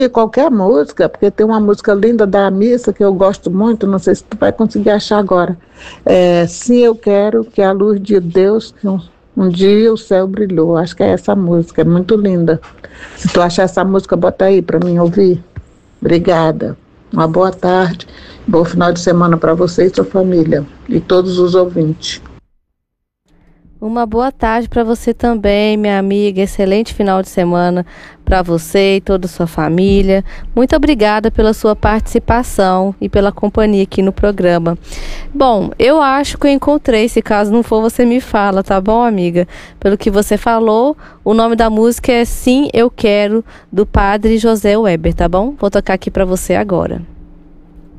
qualquer música, porque tem uma música linda da missa que eu gosto muito, não sei se tu vai conseguir achar agora. Sim, eu quero que a luz de Deus, um dia o céu brilhou. Acho que é essa música, é muito linda. Se tu achar essa música, bota aí para mim ouvir. Obrigada. Uma boa tarde, bom final de semana para você e sua família e todos os ouvintes. Uma boa tarde para você também, minha amiga. Excelente final de semana para você e toda a sua família. Muito obrigada pela sua participação e pela companhia aqui no programa. Bom, eu acho que eu encontrei. Se caso não for, você me fala, tá bom, amiga? Pelo que você falou, o nome da música é Sim, Eu Quero, do Padre José Weber, tá bom? Vou tocar aqui para você agora.